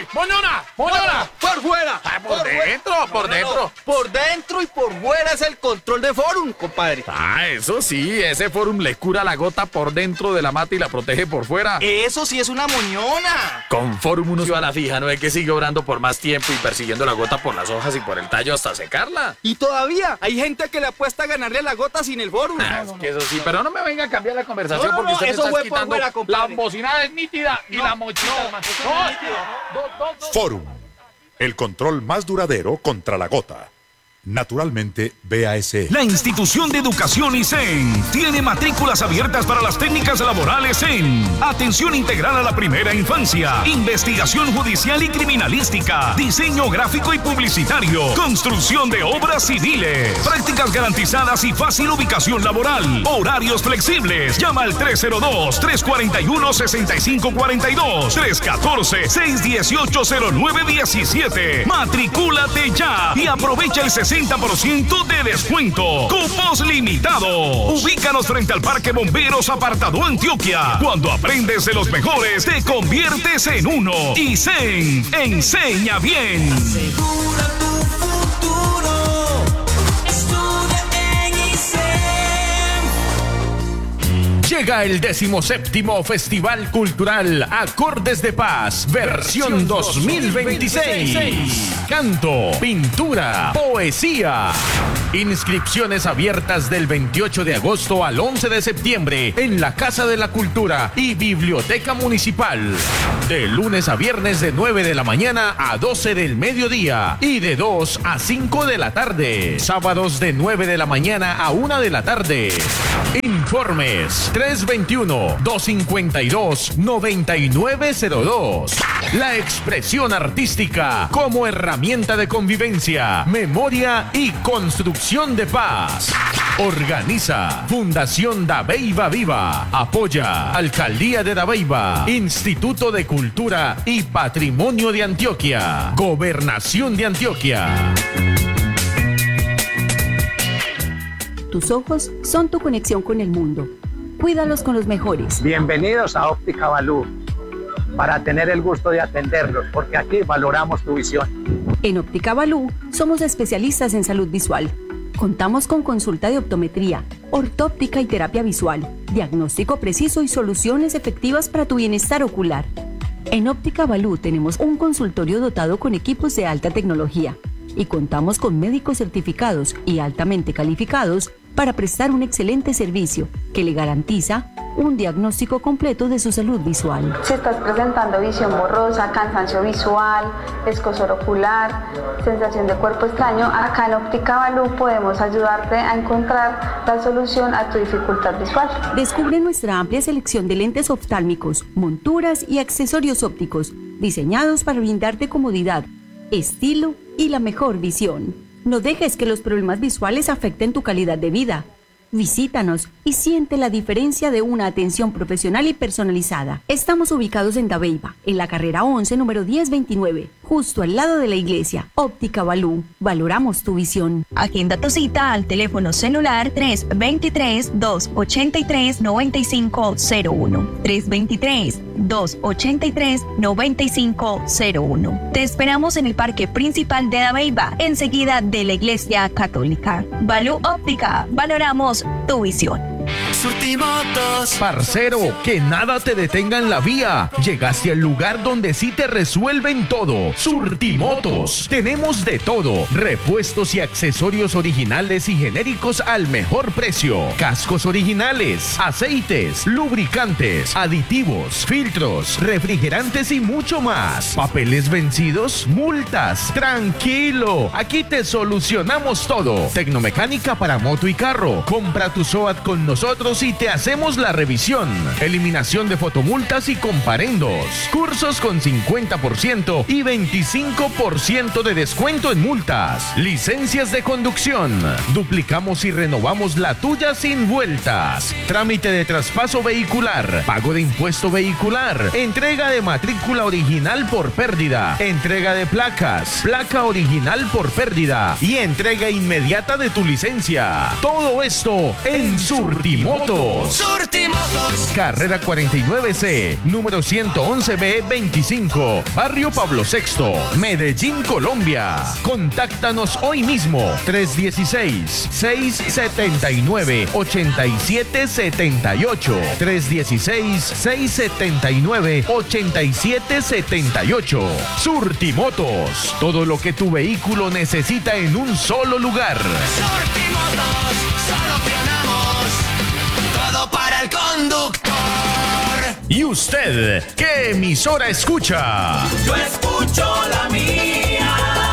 ¡Moñona! ¡Moñona! ¡Por fuera! Por dentro, por dentro. Por dentro y por fuera es el control de Forum, compadre. Eso sí, ese Forum le cura la gota por dentro de la mata y la protege por fuera. Eso sí es una moñona. Con Forum uno se va a la fija, no es que sigue orando por más tiempo y persiguiendo la gota por las hojas y por el tallo hasta secarla. Y todavía hay gente que le apuesta a ganarle a la gota sin el Forum. Es que eso sí, pero no me venga a cambiar la conversación porque usted eso me fue está por quitando fuera, compadre. la bocinada es nítida y la mochila es más. Forum, el control más duradero contra la gota. Naturalmente, BASF. La Institución de Educación ISEN tiene matrículas abiertas para las técnicas laborales en atención integral a la primera infancia, investigación judicial y criminalística, diseño gráfico y publicitario, construcción de obras civiles, prácticas garantizadas y fácil ubicación laboral, horarios flexibles. Llama al 302-341-6542, 314-618-0917. Matricúlate ya y aprovecha el 60% de descuento. Cupos limitados. Ubícanos frente al Parque Bomberos Apartado Antioquia. Cuando aprendes de los mejores, te conviertes en uno. ISEN, enseña bien. Asegura tu futuro. Estudia en ISEN. Llega el 17º Festival Cultural Acordes de Paz, versión 2026. Canto, pintura, poesía. Inscripciones abiertas del 28 de agosto al 11 de septiembre en la Casa de la Cultura y Biblioteca Municipal. De lunes a viernes de 9 de la mañana a 12 del mediodía y de 2 a 5 de la tarde. Sábados de 9 de la mañana a 1 de la tarde. Informes 321-252-9902. La expresión artística como herramienta de convivencia, memoria y construcción de paz. Organiza Fundación Dabeiba Viva. Apoya Alcaldía de Dabeiba, Instituto de Cultura y Patrimonio de Antioquia, Gobernación de Antioquia. Tus ojos son tu conexión con el mundo. Cuídalos con los mejores. Bienvenidos a Óptica Balú, para tener el gusto de atenderlos, porque aquí valoramos tu visión. En Óptica Balú somos especialistas en salud visual. Contamos con consulta de optometría, ortóptica y terapia visual, diagnóstico preciso y soluciones efectivas para tu bienestar ocular. En Óptica Balú tenemos un consultorio dotado con equipos de alta tecnología y contamos con médicos certificados y altamente calificados para prestar un excelente servicio que le garantiza un diagnóstico completo de su salud visual. Si estás presentando visión borrosa, cansancio visual, escozor ocular, sensación de cuerpo extraño, acá en Óptica Balú podemos ayudarte a encontrar la solución a tu dificultad visual. Descubre nuestra amplia selección de lentes oftálmicos, monturas y accesorios ópticos diseñados para brindarte comodidad, estilo y la mejor visión. No dejes que los problemas visuales afecten tu calidad de vida. Visítanos y siente la diferencia de una atención profesional y personalizada. Estamos ubicados en Dabeiba, en la carrera 11, número 1029, justo al lado de la iglesia. Óptica Balú, valoramos tu visión. Agenda tu cita al teléfono celular 323-283-9501. 323-283-9501. Te esperamos en el Parque Principal de Dabeiba, enseguida de la Iglesia Católica. Balú Óptica, valoramos tu visión. Surtimotos. Parcero, que nada te detenga en la vía. Llegaste al lugar donde sí te resuelven todo. Surtimotos. Tenemos de todo. Repuestos y accesorios originales y genéricos al mejor precio. Cascos originales, aceites, lubricantes, aditivos, filtros, refrigerantes y mucho más. Papeles vencidos, multas. Tranquilo, aquí te solucionamos todo. Tecnomecánica para moto y carro. Compra tu SOAT con nosotros y te hacemos la revisión. Eliminación de fotomultas y comparendos. Cursos con 50% y 25% de descuento en multas. Licencias de conducción. Duplicamos y renovamos la tuya sin vueltas. Trámite de traspaso vehicular. Pago de impuesto vehicular. Entrega de matrícula original por pérdida. Entrega de placas. Placa original por pérdida. Y entrega inmediata de tu licencia. Todo esto en Surtimotos. Surtimotos. Surtimotos. Carrera 49C, número 111B25, Barrio Pablo VI, Medellín, Colombia. Contáctanos hoy mismo, 316-679-8778. 316-679-8778. Surtimotos, todo lo que tu vehículo necesita en un solo lugar. Surtimotos, solucionamos todo para el conductor. ¿Y usted qué emisora escucha? Yo escucho la mía.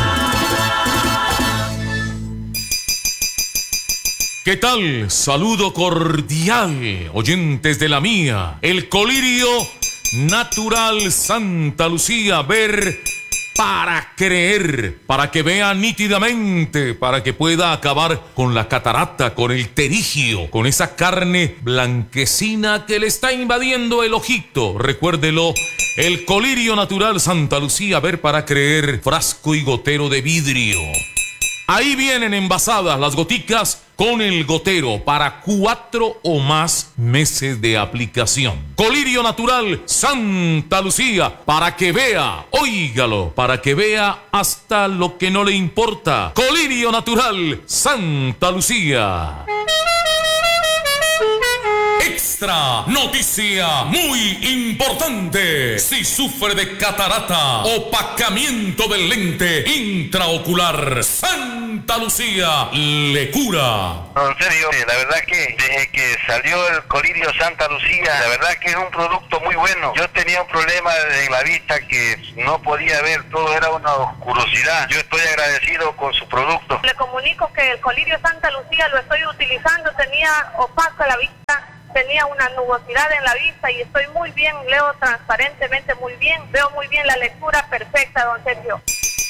¿Qué tal? Saludo cordial, oyentes de la mía. El Colirio Natural Santa Lucía, ver para creer, para que vea nítidamente, para que pueda acabar con la catarata, con el terigio, con esa carne blanquecina que le está invadiendo el ojito. Recuérdelo, el Colirio Natural Santa Lucía, ver para creer, frasco y gotero de vidrio. Ahí vienen envasadas las goticas con el gotero para 4 o más meses de aplicación. Colirio Natural Santa Lucía, para que vea, óigalo, para que vea hasta lo que no le importa. Colirio Natural Santa Lucía. Extra noticia muy importante. Si sufre de catarata, opacamiento del lente intraocular, Santa Lucía le cura. En serio, la verdad que desde que salió el Colirio Santa Lucía, la verdad que es un producto muy bueno. Yo tenía un problema en la vista que no podía ver, todo era una oscurosidad. Yo estoy agradecido con su producto. Le comunico que el Colirio Santa Lucía lo estoy utilizando, tenía opaca la vista, tenía una nubosidad en la vista y estoy muy bien, leo transparentemente muy bien, veo muy bien la lectura perfecta, don Sergio.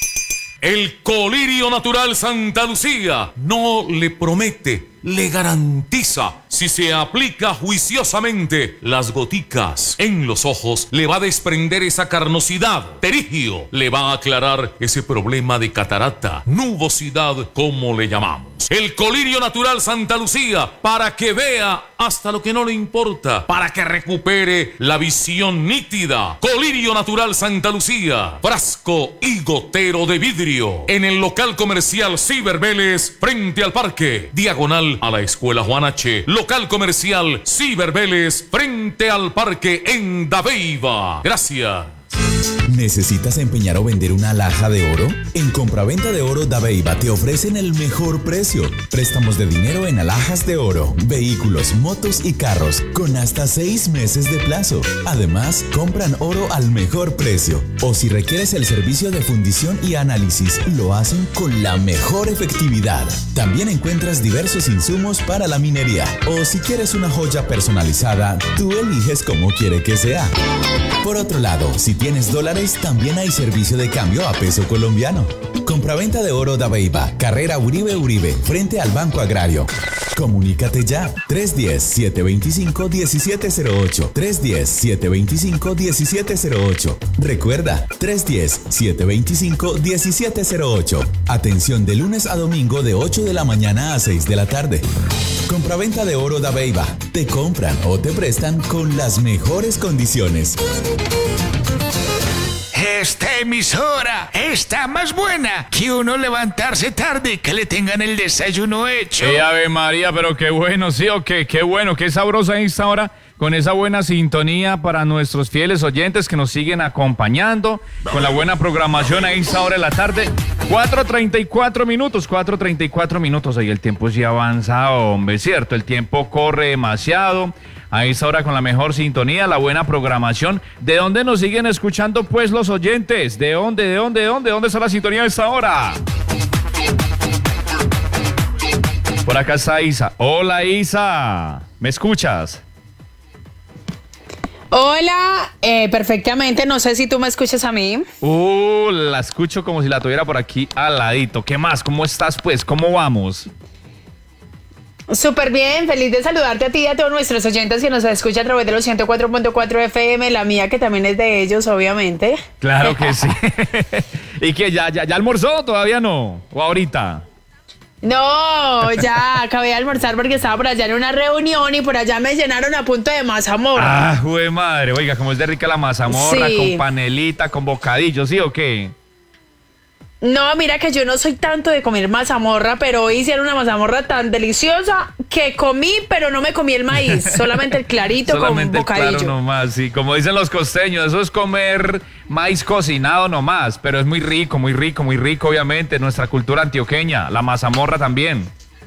El Colirio Natural Santa Lucía no le promete, le garantiza. Si se aplica juiciosamente las goticas en los ojos, le va a desprender esa carnosidad. Terigio le va a aclarar ese problema de catarata, nubosidad, como le llamamos. El Colirio Natural Santa Lucía, para que vea hasta lo que no le importa, para que recupere la visión nítida. Colirio Natural Santa Lucía, frasco y gotero de vidrio, en el local comercial Ciber Vélez, frente al parque, diagonal a la Escuela Juan H. Local comercial Ciber Vélez, frente al parque en Dabeiba. Gracias. ¿Necesitas empeñar o vender una alhaja de oro? En Compraventa de Oro Dabeiba te ofrecen el mejor precio. Préstamos de dinero en alhajas de oro, vehículos, motos y carros con hasta 6 meses de plazo. Además, compran oro al mejor precio. O si requieres el servicio de fundición y análisis, lo hacen con la mejor efectividad. También encuentras diversos insumos para la minería. O si quieres una joya personalizada, tú eliges cómo quiere que sea. Por otro lado, si tienes dólares, también hay servicio de cambio a peso colombiano. Compraventa de Oro Dabeiba, carrera Uribe, frente al Banco Agrario. Comunícate ya, 310-725-1708, 310-725-1708. Recuerda, 310-725-1708. Atención de lunes a domingo de 8 de la mañana a 6 de la tarde. Compraventa de Oro Dabeiba, te compran o te prestan con las mejores condiciones. Esta emisora está más buena que uno levantarse tarde y que le tengan el desayuno hecho. Ave María, pero qué bueno, sí, o qué bueno, qué sabrosa esta hora, con esa buena sintonía para nuestros fieles oyentes que nos siguen acompañando, con la buena programación a esta hora de la tarde. 4:34 minutos, ahí el tiempo sí avanza, hombre, cierto, el tiempo corre demasiado. A esta hora con la mejor sintonía, la buena programación. ¿De dónde nos siguen escuchando pues los oyentes? ¿De dónde está la sintonía a esta hora? Por acá está Isa. Hola Isa, ¿me escuchas? Hola, perfectamente, no sé si tú me escuchas a mí. La escucho como si la tuviera por aquí al ladito. ¿Qué más? ¿Cómo estás pues? ¿Cómo vamos? Súper bien, feliz de saludarte a ti y a todos nuestros oyentes que nos escuchan a través de los 104.4 FM, la mía que también es de ellos, obviamente. Claro que sí. ¿Y que ya almorzó? ¿Todavía no? ¿O ahorita? No, ya acabé de almorzar porque estaba por allá en una reunión y por allá me llenaron a punto de mazamorra. Ah, jue madre, oiga, como es de rica la mazamorra, Sí. con panelita, con bocadillo, ¿sí o qué? No, mira que yo no soy tanto de comer mazamorra, pero hoy hicieron una mazamorra tan deliciosa que comí, pero no me comí el maíz, solamente el clarito Solamente con bocadillo. claro nomás, sí, como dicen los costeños, eso es comer maíz cocinado nomás, pero es muy rico, muy rico, muy rico, obviamente, nuestra cultura antioqueña, la mazamorra también.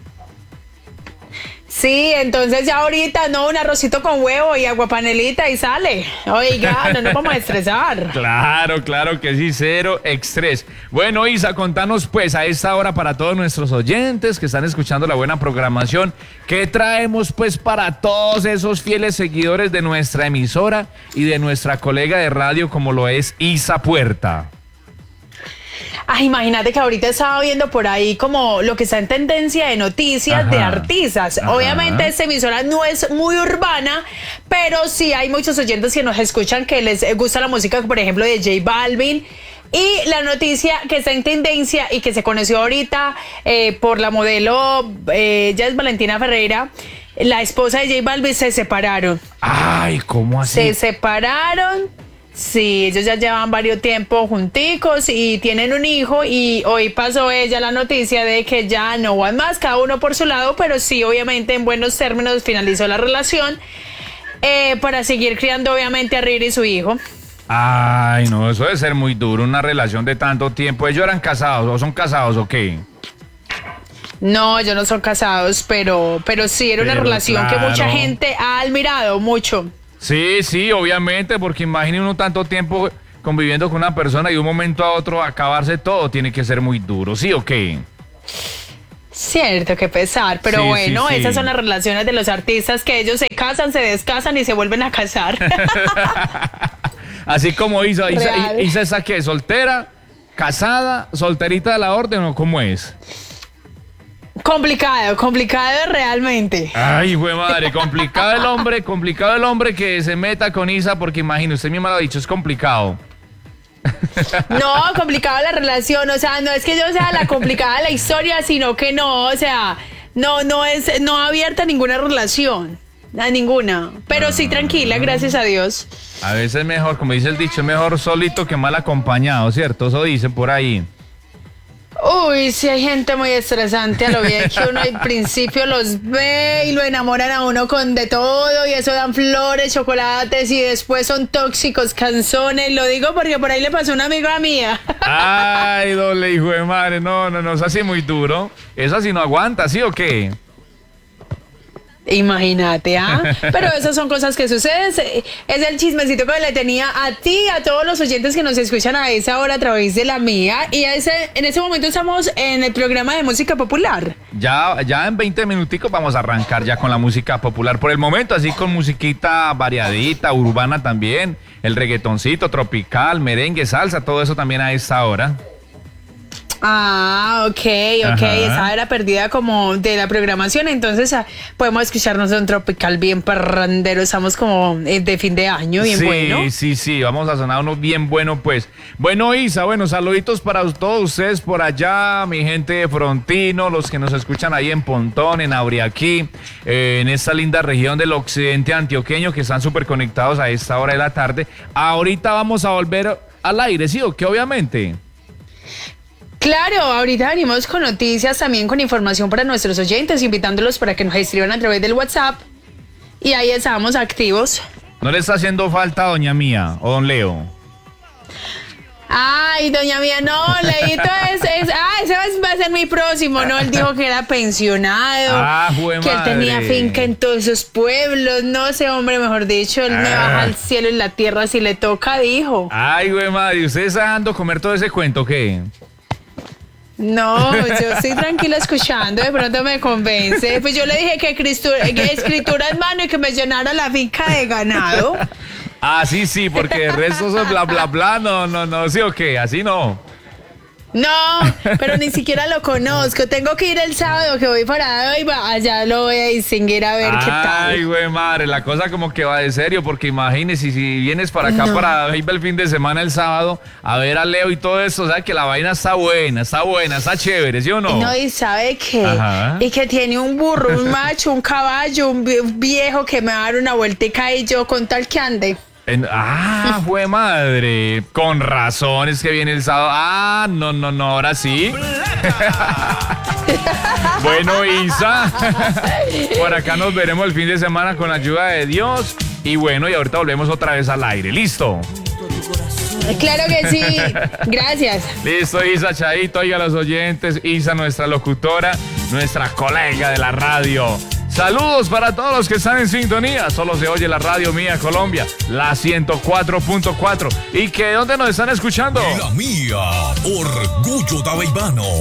Sí, entonces ya ahorita, no, un arrocito con huevo y aguapanelita y sale. Oiga, no nos vamos a estresar. Claro, claro que sí, cero estrés. Bueno, Isa, contanos pues a esta hora para todos nuestros oyentes que están escuchando la buena programación, ¿qué traemos pues para todos esos fieles seguidores de nuestra emisora y de nuestra colega de radio como lo es Isa Puerta? Ay, imagínate que ahorita estaba viendo por ahí como lo que está en tendencia de noticias Ajá. de artistas. Ajá. Obviamente esta emisora no es muy urbana, pero sí hay muchos oyentes que nos escuchan que les gusta la música, por ejemplo, de J Balvin. Y la noticia que está en tendencia y que se conoció ahorita por la modelo, ella es Valentina Ferreira, la esposa de J Balvin, se separaron. Ay, ¿cómo así? Se separaron. Sí, ellos ya llevan varios tiempos junticos y tienen un hijo y hoy pasó ella la noticia de que ya no van más, cada uno por su lado, pero sí, obviamente en buenos términos finalizó la relación para seguir criando obviamente a Riri y su hijo. Ay, no, eso debe ser muy duro, una relación de tanto tiempo. ¿Ellos eran casados o son casados o qué? No, ellos no son casados, pero sí, era una Pero relación que mucha claro. gente ha admirado mucho. Sí, sí, obviamente, porque imagine uno tanto tiempo conviviendo con una persona y de un momento a otro acabarse todo, tiene que ser muy duro, ¿sí o qué? Cierto, qué pesar, pero Sí, bueno, sí, sí. esas son las relaciones de los artistas, que ellos se casan, se descasan y se vuelven a casar. Así como Isa Real. ¿esa qué? ¿Soltera? ¿Casada? ¿Solterita de la orden o cómo es? Complicado realmente. Ay, güey madre, complicado el hombre que se meta con Isa, porque imagine, usted misma lo ha dicho, es complicado. No, complicada la relación, o sea, no es que yo sea la complicada de la historia, sino que no, o sea, no abierta ninguna relación, a ninguna, pero sí tranquila, gracias a Dios. A veces es mejor, como dice el dicho, es mejor solito que mal acompañado, ¿cierto? Eso dicen por ahí. Uy, sí hay gente muy estresante a lo bien que uno al principio los ve y lo enamoran a uno con de todo y eso dan flores, chocolates y después son tóxicos, canzones. Lo digo porque por ahí le pasó a una amiga mía. Ay, doble hijo de madre, no, es así muy duro. Eso así no aguanta, ¿sí o qué? Imagínate, ¿ah? Pero esas son cosas que suceden. Es el chismecito que le tenía a ti, a todos los oyentes que nos escuchan a esa hora a través de la mía. Y en ese momento estamos en el programa de música popular. Ya en 20 minuticos vamos a arrancar ya con la música popular por el momento, así con musiquita variadita, urbana también, el reggaetoncito, tropical, merengue, salsa, todo eso también a esta hora. Ah, ok, Ajá. esa era perdida como de la programación, entonces podemos escucharnos un tropical bien parrandero, estamos como de fin de año, bien sí, bueno. Sí, vamos a sonar uno bien bueno pues. Bueno, Isa, saluditos para todos ustedes por allá, mi gente de Frontino, los que nos escuchan ahí en Pontón, en Auriaquí, en esta linda región del occidente antioqueño que están súper conectados a esta hora de la tarde. Ahorita vamos a volver al aire, ¿sí o qué? Obviamente. Claro, ahorita venimos con noticias, también con información para nuestros oyentes, invitándolos para que nos escriban a través del WhatsApp. Y ahí estamos activos. ¿No le está haciendo falta a doña Mía o don Leo? Ay, doña mía, no, Leito ese va a ser mi próximo, ¿no? Él dijo que era pensionado, jue que él tenía madre. finca en todos esos pueblos, no ese hombre, mejor dicho, él me baja al cielo y la tierra si le toca, dijo. Ay, güey madre, ¿usted está dando comer todo ese cuento o qué? No, yo estoy tranquila escuchando, de pronto me convence. Pues yo le dije que escritura en mano y que me llenara la finca de ganado. Ah, sí, porque el resto es bla, bla, bla, no, sí o qué, así no. No, pero ni siquiera lo conozco. Tengo que ir el sábado que voy para Dabeiba. Allá lo voy a distinguir a ver qué tal. Ay, güey, madre, la cosa como que va de serio, porque imagínese si vienes para acá, No. para Dabeiba el fin de semana, el sábado, a ver a Leo y todo eso, o sea que la vaina está buena, está chévere, ¿sí o no? No, y ¿sabe qué? Ajá. Y que tiene un burro, un macho, un caballo, un viejo que me va a dar una vueltica y yo con tal que ande. Fue madre. Con razón es que viene el sábado. No, ahora sí. Bueno, Isa, por acá nos veremos el fin de semana con la ayuda de Dios. Y bueno, y ahorita volvemos otra vez al aire. ¿Listo? Claro que sí. Gracias. Listo, Isa, chaito, oiga a los oyentes. Isa, nuestra locutora, nuestra colega de la radio. Saludos para todos los que están en sintonía. Solo se oye la radio mía Colombia, la 104.4. ¿Y que dónde nos están escuchando? La mía, orgullo dabeibano.